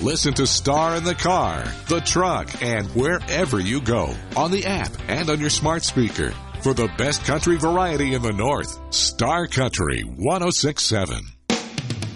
Listen to Star in the car, the truck, and wherever you go. On the app and on your smart speaker. For the best country variety in the North, Star Country 106.7.